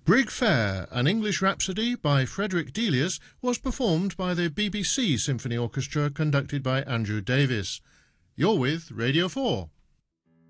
Brig Fair, an English rhapsody by Frederick Delius, was performed by the BBC Symphony Orchestra conducted by Andrew Davis. You're with Radio 4.